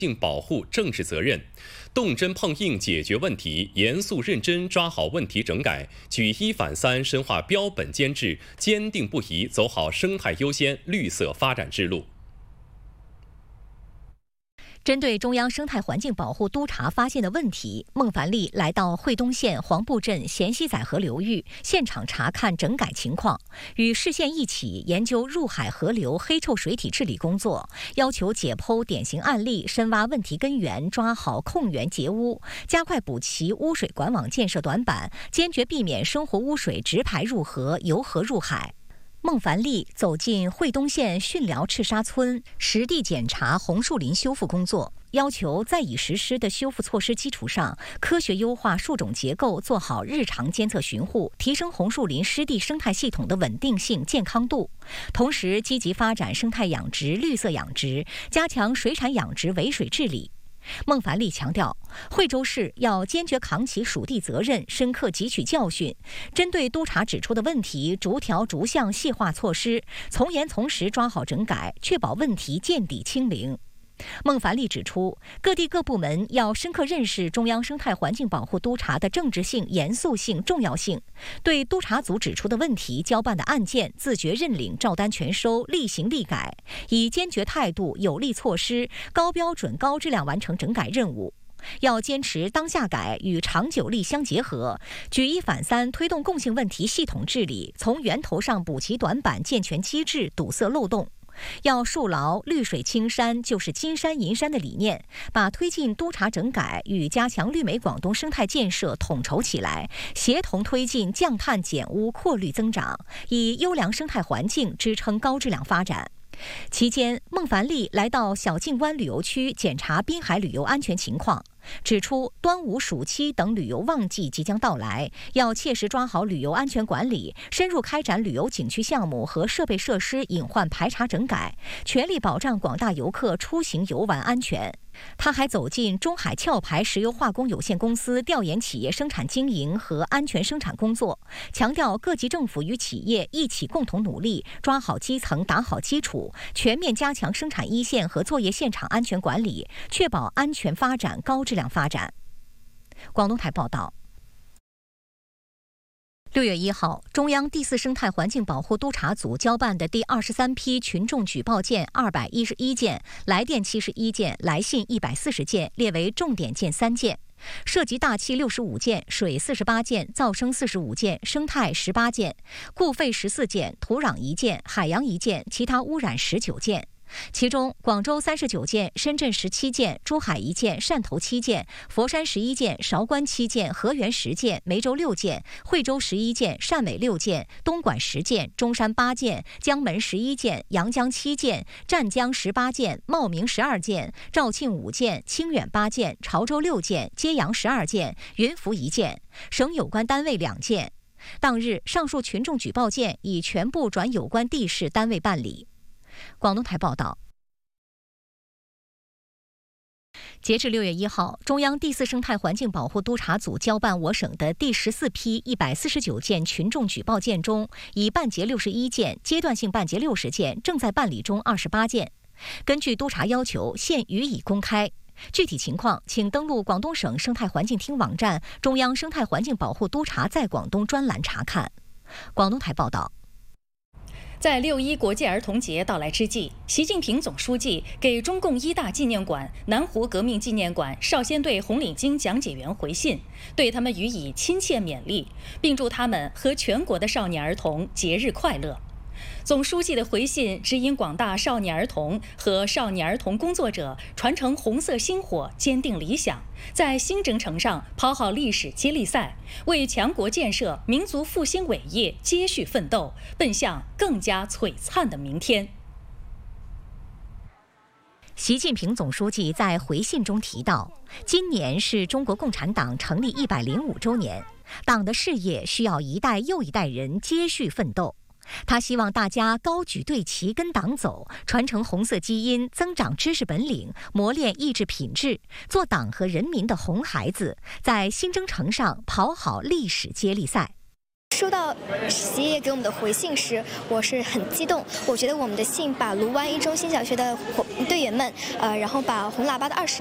性保护政治责任，动真碰硬解决问题，严肃认真抓好问题整改，举一反三深化标本兼治，坚定不移走好生态优先、绿色发展之路。 针对中央生态环境保护督察发现的问题，孟凡利来到惠东县黄埠镇咸西仔河流域现场查看整改情况，与市县一起研究入海河流黑臭水体治理工作，要求解剖典型案例，深挖问题根源，抓好控源截污，加快补齐污水管网建设短板，坚决避免生活污水直排入河、由河入海。孟凡利走进惠东县训寮赤沙村，实地检查红树林修复工作，要求在已实施的修复措施基础上，科学优化树种结构，做好日常监测巡护，提升红树林湿地生态系统的稳定性、健康度。同时，积极发展生态养殖、绿色养殖，加强水产养殖围水治理。孟凡利强调，惠州市要坚决扛起属地责任，深刻汲取教训，针对督察指出的问题，逐条逐项细化措施，从严从实抓好整改，确保问题见底清零。孟凡利指出，各地各部门要深刻认识中央生态环境保护督察的政治性、严肃性、重要性，对督察组指出的问题、交办的案件自觉认领、照单全收、立行立改，以坚决态度、有力措施、高标准、高质量完成整改任务。要坚持当下改与长久力相结合，举一反三推动共性问题系统治理，从源头上补齐短板，健全机制，堵塞漏洞。要树牢绿水青山就是金山银山的理念，把推进督察整改与加强绿美广东生态建设统筹起来，协同推进降碳减污扩绿增长，以优良生态环境支撑高质量发展。期间，孟凡利来到小径湾旅游区检查滨海旅游安全情况，指出端午、暑期等旅游旺季即将到来，要切实抓好旅游安全管理，深入开展旅游景区项目和设备设施隐患排查整改，全力保障广大游客出行游玩安全。他还走进中海壳牌石油化工有限公司，调研企业生产经营和安全生产工作，强调各级政府与企业一起共同努力，抓好基层，打好基础，全面加强生产一线和作业现场安全管理，确保安全发展、高质量发展。广东台报道。6月1号，中央第4生态环境保护督察组交办的第23批群众举报件211件，来电71件，来信140件，列为重点件3件，涉及大气65件、水48件、噪声45件、生态18件、固废14件、土壤1件、海洋1件，其他污染19件。其中，广州39件，深圳17件，珠海1件，汕头7件，佛山11件，韶关7件，河源10件，梅州6件，惠州11件，汕尾6件，东莞10件，中山8件，江门11件，阳江7件，湛江18件，茂名12件，肇庆5件，清远8件，潮州6件，揭阳12件，云浮1件，省有关单位2件。当日，上述群众举报件已全部转有关地市单位办理。广东台报道，截至6月1号，中央第4生态环境保护督察组交办我省的第14批149件群众举报件中，已办结61件，阶段性办结60件，正在办理中28件。根据督察要求，现予以公开。具体情况，请登录广东省生态环境厅网站中央生态环境保护督察在广东专栏查看。广东台报道。 在6·1国际儿童节到来之际，习近平总书记给中共一大纪念馆、南湖革命纪念馆少先队红领巾讲解员回信，对他们予以亲切勉励，并祝他们和全国的少年儿童节日快乐。总书记的回信指引广大少年儿童和少年儿童工作者传承红色星火，坚定理想，在新征程上跑好历史接力赛，为强国建设、民族复兴伟业接续奋斗，奔向更加璀璨的明天。 习近平总书记在回信中提到，今年是中国共产党成立105周年，党的事业需要一代又一代人接续奋斗。他希望大家高举队旗跟党走，传承红色基因，增长知识本领，磨练意志品质，做党和人民的红孩子，在新征程上跑好历史接力赛。 收到习爷爷给我们的回信时，我是很激动。我觉得我们的信把卢湾一中心小学的队员们，然后把红喇叭的20